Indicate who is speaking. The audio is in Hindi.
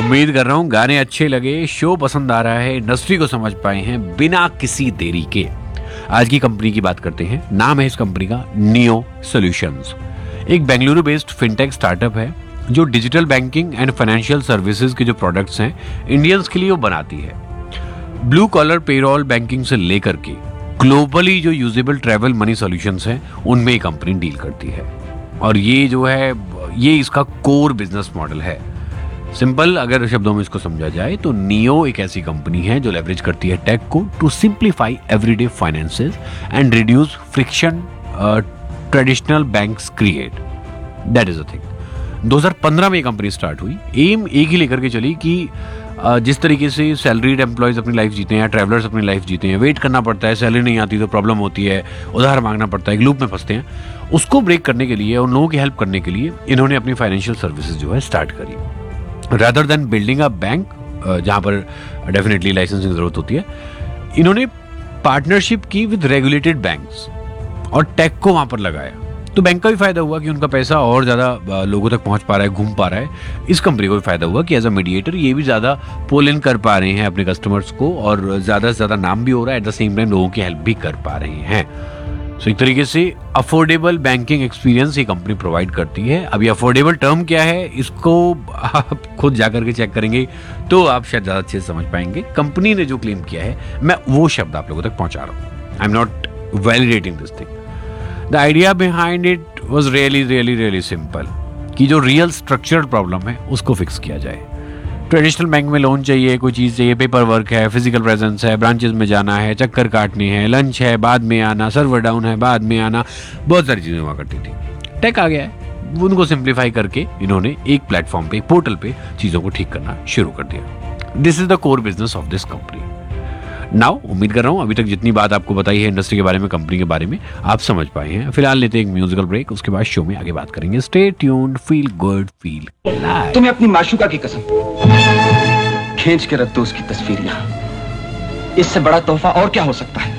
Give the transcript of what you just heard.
Speaker 1: उम्मीद कर रहा हूँ गाने अच्छे लगे, शो पसंद आ रहा है, इंडस्ट्री को समझ पाए हैं बिना किसी देरी के। आज की कंपनी की बात करते हैं। नाम है इस कंपनी का नियो सॉल्यूशंस। एक बेंगलुरु बेस्ड फिनटेक स्टार्टअप है जो digital banking and financial services के जो प्रोडक्ट्स हैं इंडियंस के लिए वो बनाती है। ब्लू कॉलर पेरोल बैंकिंग से लेकर के ग्लोबली जो यूजेबल ट्रैवल मनी सॉल्यूशंस हैं उनमें ये कंपनी डील करती है। और ये जो है ये इसका कोर बिजनेस मॉडल है। सिंपल अगर शब्दों में इसको समझा जाए तो नियो एक ऐसी कंपनी है जो लेवरेज करती है टेक को to simplify everyday finances and reduce friction traditional banks create. That is a thing. 2015 में ये कंपनी स्टार्ट हुई। एम एक ही लेकर के चली कि जिस तरीके से सैलरीड एम्प्लॉयज अपनी लाइफ जीते हैं या ट्रैवलर्स अपनी लाइफ जीते हैं, वेट करना पड़ता है, सैलरी नहीं आती तो प्रॉब्लम होती है, उधार मांगना पड़ता है, एक लूप में फंसते हैं, उसको ब्रेक करने के लिए, उन लोगों की हेल्प करने के लिए इन्होंने अपनी फाइनेंशियल सर्विसेज जो है स्टार्ट करी। Rather than building a bank जहां पर डेफिनेटली लाइसेंसिंग जरूरत होती है, इन्होंने पार्टनरशिप की विद रेगुलेटेड बैंक्स और टेक को वहां पर लगाया। तो बैंक का भी फायदा हुआ कि उनका पैसा और ज्यादा लोगों तक पहुंच पा रहा है, घूम पा रहा है। इस कंपनी को भी फायदा हुआ कि एज अ मीडिएटर ये भी ज्यादा पुल इन कर पा रहे हैं अपने कस्टमर्स को और ज्यादा से ज्यादा नाम भी हो रहा है, एट द सेम टाइम लोगों की हेल्प भी कर पा रहे हैं। सो एक तरीके से अफोर्डेबल बैंकिंग एक्सपीरियंस ये कंपनी प्रोवाइड करती है। अब ये अफोर्डेबल टर्म क्या है इसको आप खुद जाकर के चेक करेंगे तो आप शायद ज्यादा अच्छे से समझ पाएंगे। कंपनी ने जो क्लेम किया है मैं वो शब्द आप लोगों तक पहुंचा रहा हूं। I am not validating this thing. The idea behind it was really simple कि जो रियल स्ट्रक्चरड प्रॉब्लम है उसको फिक्स किया जाए। ट्रेडिशनल बैंक में लोन चाहिए, कोई चीज़ चाहिए, पेपर वर्क है, फिजिकल प्रेजेंस है, ब्रांचेस में जाना है, चक्कर काटने हैं, लंच है बाद में आना, सर्वर डाउन है बाद में आना, बहुत सारी चीज़ें हुआ करती थी। टेक आ गया है, उनको सिंप्लीफाई करके इन्होंने एक प्लेटफॉर्म पे, एक पोर्टल पे चीज़ों को ठीक करना शुरू कर दिया। This is the core business of this company. Now उम्मीद कर रहा हूं अभी तक जितनी बात आपको बताई है इंडस्ट्री के बारे में, कंपनी के बारे में, आप समझ पाए हैं। फिलहाल लेते हैं एक म्यूजिकल ब्रेक, उसके बाद शो में आगे बात करेंगे। Stay tuned, feel good, feel live.
Speaker 2: तुम्हें अपनी माशूका की कसम, खींच के रख दो उसकी तस्वीर यहाँ। इससे बड़ा तोहफा और क्या हो सकता है।